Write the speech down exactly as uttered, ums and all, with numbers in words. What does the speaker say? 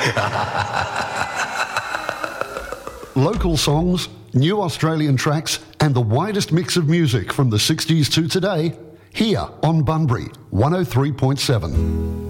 Local songs, new Australian tracks, and the widest mix of music from the sixties to today, here on Bunbury one oh three point seven.